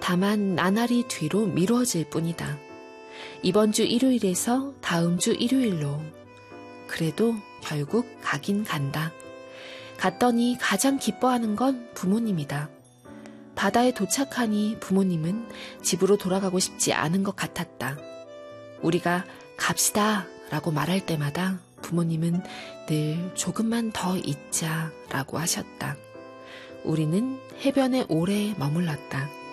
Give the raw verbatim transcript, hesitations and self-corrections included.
다만 나날이 뒤로 미뤄질 뿐이다. 이번 주 일요일에서 다음 주 일요일로. 그래도 결국 가긴 간다. 갔더니 가장 기뻐하는 건 부모님이다. 바다에 도착하니 부모님은 집으로 돌아가고 싶지 않은 것 같았다. 우리가 갑시다 라고 말할 때마다 부모님은 늘 조금만 더 있자 라고 하셨다. 우리는 해변에 오래 머물렀다.